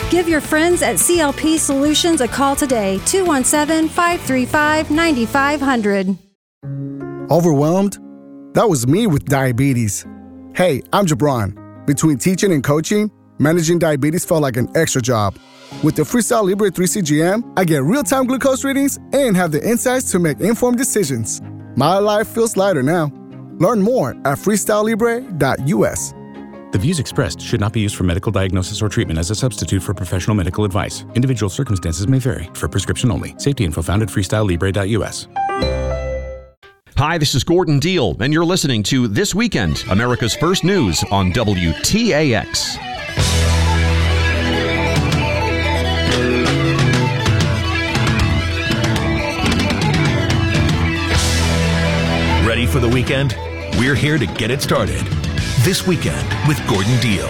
Give your friends at CLP Solutions a call today, 217-535-9500. Overwhelmed? That was me with diabetes. Hey, I'm Jabron. Between teaching and coaching, managing diabetes felt like an extra job. With the Freestyle Libre 3 CGM, I get real-time glucose readings and have the insights to make informed decisions. My life feels lighter now. Learn more at freestylelibre.us. The views expressed should not be used for medical diagnosis or treatment as a substitute for professional medical advice. Individual circumstances may vary. For prescription only. Safety info found at freestylelibre.us. Hi, this is Gordon Deal, and you're listening to This Weekend, America's First News on WTAX. Ready for the weekend? We're here to get it started. This Weekend with Gordon Deal.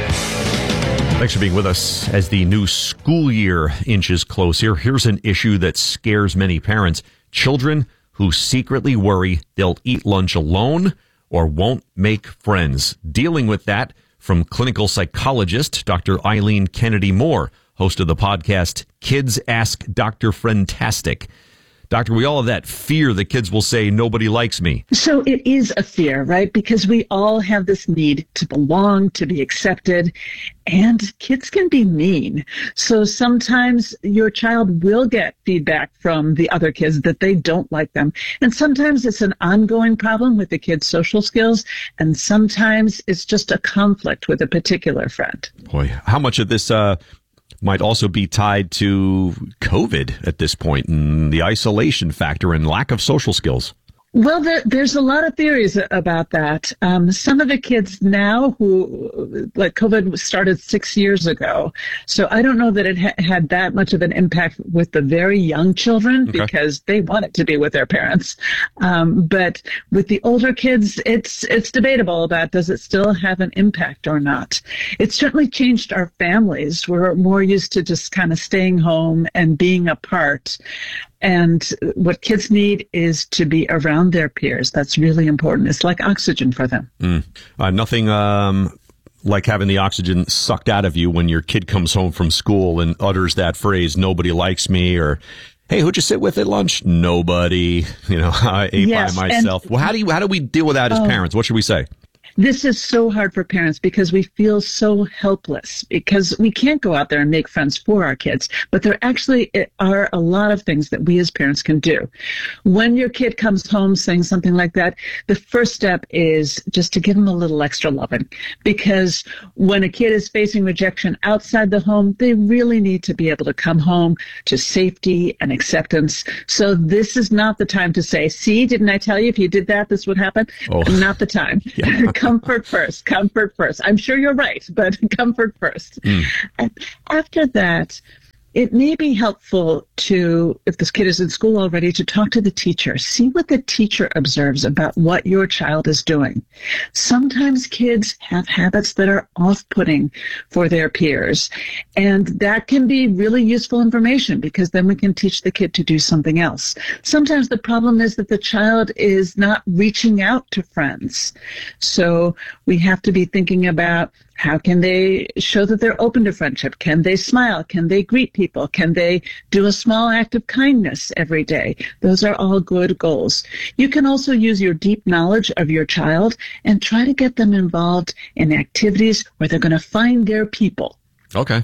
Thanks for being with us as the new school year inches closer. Here's an issue that scares many parents. Children who secretly worry they'll eat lunch alone or won't make friends. Dealing with that from clinical psychologist Dr. Eileen Kennedy Moore, host of the podcast Kids Ask Dr. Friendtastic. Doctor, we all have that fear that kids will say, nobody likes me. So it is a fear, right? Because we all have this need to belong, to be accepted, and kids can be mean. So sometimes your child will get feedback from the other kids that they don't like them. And sometimes it's an ongoing problem with the kid's social skills, and sometimes it's just a conflict with a particular friend. Boy, how much of this might also be tied to COVID at this point and the isolation factor and lack of social skills? Well, there's a lot of theories about that. Some of the kids now who, like COVID started 6 years ago, so I don't know that it had that much of an impact with the very young children because they wanted to be with their parents. But with the older kids, it's debatable about does it still have an impact or not. It's certainly changed our families. We're more used to just kind of staying home and being apart. And what kids need is to be around their peers. That's really important. It's like oxygen for them. Nothing like having the oxygen sucked out of you when your kid comes home from school and utters that phrase, nobody likes me, or, hey, who'd you sit with at lunch? Nobody. I ate by myself. Well, how do we deal with that as parents? What should we say? This is so hard for parents because we feel so helpless because we can't go out there and make friends for our kids. But there actually are a lot of things that we as parents can do. When your kid comes home saying something like that, the first step is just to give them a little extra loving. Because when a kid is facing rejection outside the home, they really need to be able to come home to safety and acceptance. So this is not the time to say, see, didn't I tell you if you did that, this would happen? Oh. Not the time. Yeah. Comfort first. I'm sure you're right, but comfort first. And after that, it may be helpful to, if this kid is in school already, to talk to the teacher. See what the teacher observes about what your child is doing. Sometimes kids have habits that are off-putting for their peers, and that can be really useful information because then we can teach the kid to do something else. Sometimes the problem is that the child is not reaching out to friends. So we have to be thinking about how can they show that they're open to friendship? Can they smile? Can they greet people? Can they do a small act of kindness every day? Those are all good goals. You can also use your deep knowledge of your child and try to get them involved in activities where they're going to find their people. Okay.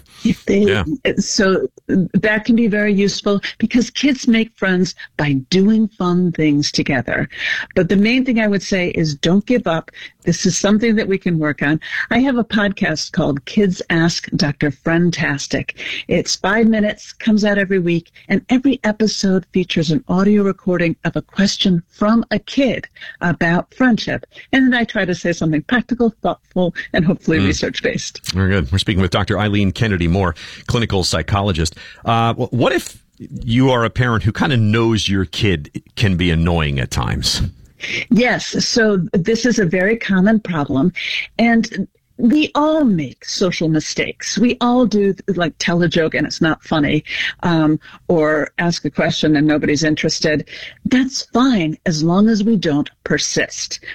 So that can be very useful because kids make friends by doing fun things together. But the main thing I would say is don't give up. This is something that we can work on. I have a podcast called Kids Ask Dr. Friendtastic. It's 5 minutes, comes out every week, and every episode features an audio recording of a question from a kid about friendship. And then I try to say something practical, thoughtful, and hopefully research-based. Very good. We're speaking with Dr. Eileen Kennedy Moore, clinical psychologist. What if you are a parent who kind of knows your kid can be annoying at times? Yes. So this is a very common problem. And we all make social mistakes. We all do, like, tell a joke and it's not funny, or ask a question and nobody's interested. That's fine as long as we don't persist.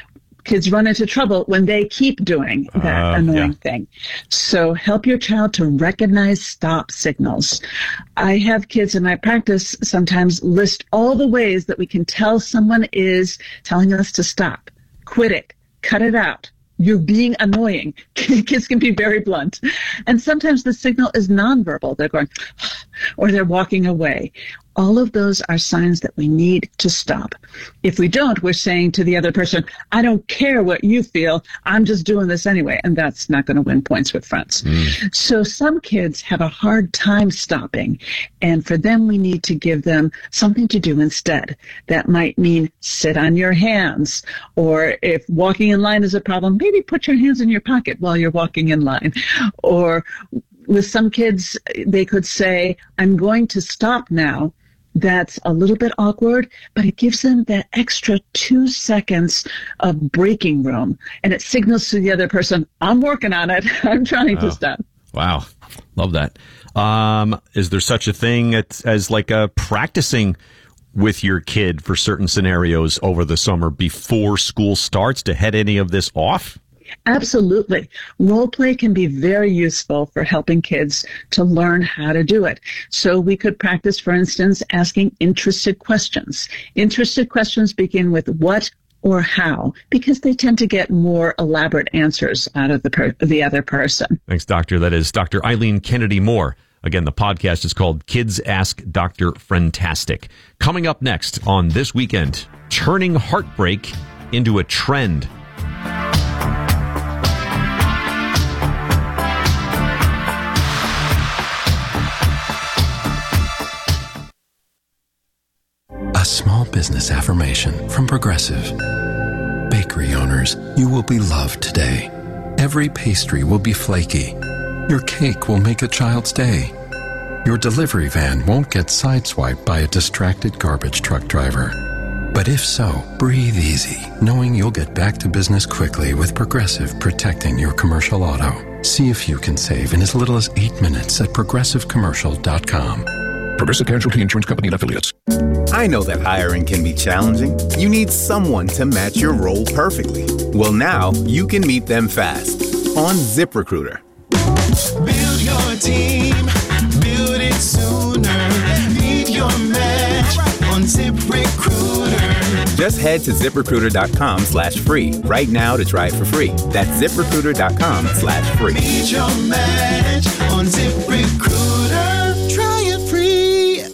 Kids run into trouble when they keep doing that annoying thing. So help your child to recognize stop signals. I have kids in my practice sometimes list all the ways that we can tell someone is telling us to stop. Quit it. Cut it out. You're being annoying. Kids can be very blunt. And sometimes the signal is nonverbal. They're going, or they're walking away. All of those are signs that we need to stop. If we don't, we're saying to the other person, I don't care what you feel. I'm just doing this anyway. And that's not going to win points with friends. So some kids have a hard time stopping. And for them, we need to give them something to do instead. That might mean sit on your hands. Or if walking in line is a problem, maybe put your hands in your pocket while you're walking in line. Or with some kids, they could say, I'm going to stop now. That's a little bit awkward, but it gives them that extra 2 seconds of breaking room. And it signals to the other person, I'm working on it. I'm trying to stop. Wow. Love that. Is there such a thing as like practicing with your kid for certain scenarios over the summer before school starts to head any of this off? Absolutely. Role play can be very useful for helping kids to learn how to do it. So we could practice, for instance, asking interested questions. Interested questions begin with what or how, because they tend to get more elaborate answers out of the other person. Thanks, Doctor. That is Dr. Eileen Kennedy Moore. Again, the podcast is called Kids Ask Dr. Friendtastic. Coming up next on This Weekend, turning heartbreak into a trend. A small business affirmation from Progressive. Bakery owners, you will be loved today. Every pastry will be flaky. Your cake will make a child's day. Your delivery van won't get sideswiped by a distracted garbage truck driver. But if so, breathe easy, knowing you'll get back to business quickly with Progressive protecting your commercial auto. See if you can save in as little as 8 minutes at progressivecommercial.com. Progressive Casualty Insurance Company and Affiliates. I know that hiring can be challenging. You need someone to match your role perfectly. Well, now you can meet them fast on ZipRecruiter. Build your team, build it sooner. Meet your match on ZipRecruiter. Just head to ZipRecruiter.com/free right now to try it for free. That's ZipRecruiter.com/free. Meet your match on ZipRecruiter. Try it free.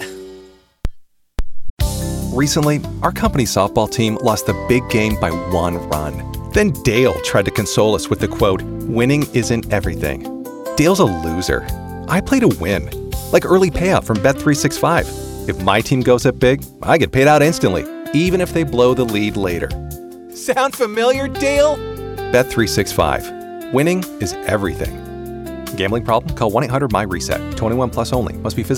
Recently, our company softball team lost the big game by 1 run. Then Dale tried to console us with the quote, "Winning isn't everything." Dale's a loser. I play to win. Like early payout from Bet365. If my team goes up big, I get paid out instantly, even if they blow the lead later. Sound familiar, Dale? Bet365. Winning is everything. Gambling problem? Call 1-800-MY-RESET. 21 plus only. Must be physically